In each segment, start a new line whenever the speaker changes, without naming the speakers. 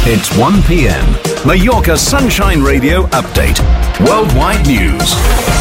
It's 1 p.m. Mallorca Sunshine Radio Update. Worldwide news.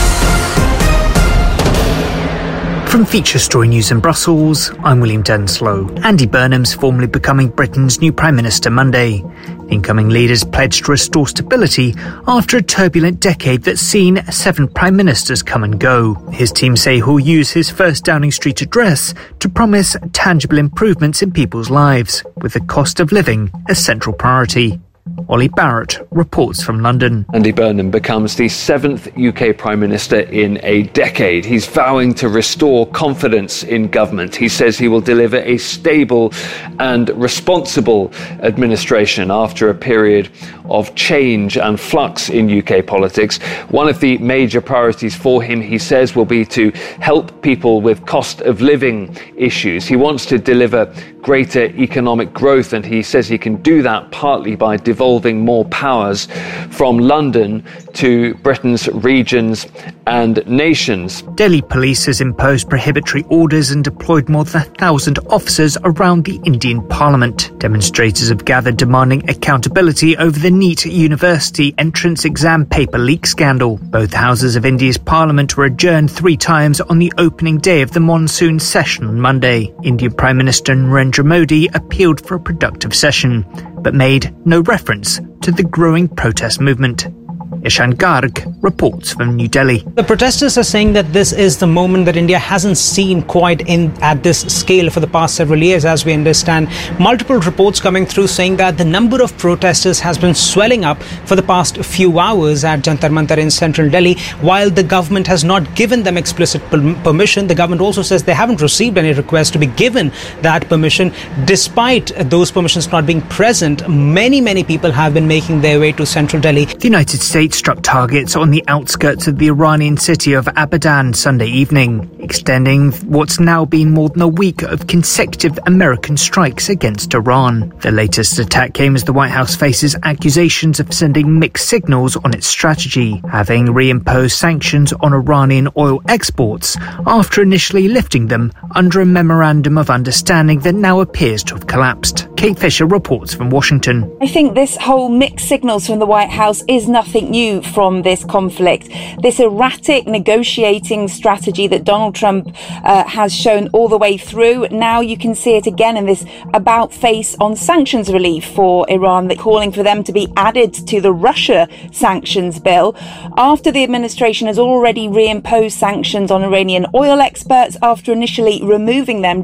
From Feature Story News in Brussels, I'm William Denslow. Andy Burnham's formally becoming Britain's new Prime Minister Monday. The incoming leader's pledged to restore stability after a turbulent decade that's seen 7 Prime Ministers come and go. His team say he'll use his first Downing Street address to promise tangible improvements in people's lives, with the cost of living a central priority. Ollie Barrett reports from London.
Andy Burnham becomes the 7th UK Prime Minister in a decade. He's vowing to restore confidence in government. He says he will deliver a stable and responsible administration after a period of change and flux in UK politics. One of the major priorities for him, he says, will be to help people with cost of living issues. He wants to deliver greater economic growth, and he says he can do that partly by devolving more powers from London to Britain's regions and nations.
Delhi police has imposed prohibitory orders and deployed more than 1,000 officers around the Indian Parliament. Demonstrators have gathered demanding accountability over the NEET University entrance exam paper leak scandal. Both houses of India's Parliament were adjourned 3 times on the opening day of the monsoon session on Monday. Indian Prime Minister Narendra Modi appealed for a productive session, but made no reference to the growing protest movement. Ishan Garg reports from New Delhi.
The protesters are saying that this is the moment that India hasn't seen quite at this scale for the past several years, as we understand. Multiple reports coming through saying that the number of protesters has been swelling up for the past few hours at Jantar Mantar in central Delhi. While the government has not given them explicit permission, the government also says they haven't received any request to be given that permission. Despite those permissions not being present, many people have been making their way to central Delhi.
The United States struck targets on the outskirts of the Iranian city of Abadan Sunday evening, extending what's now been more than a week of consecutive American strikes against Iran. The latest attack came as the White House faces accusations of sending mixed signals on its strategy, having reimposed sanctions on Iranian oil exports after initially lifting them under a memorandum of understanding that now appears to have collapsed. Kate Fisher reports from Washington.
I think this whole mixed signals from the White House is nothing new from this conflict. This erratic negotiating strategy that Donald Trump has shown all the way through. Now you can see it again in this about face on sanctions relief for Iran, that calling for them to be added to the Russia sanctions bill after the administration has already reimposed sanctions on Iranian oil exports after initially removing them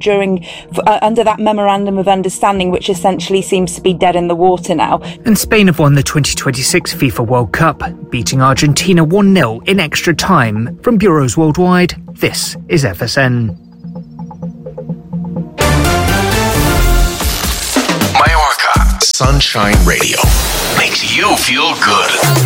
under that memorandum of understanding, which essentially seems to be dead in the water now.
And Spain have won the 2026 FIFA World Cup, beating Argentina 1-0 in extra time. From Bureaus Worldwide, this is FSN.
Mallorca Sunshine Radio makes you feel good.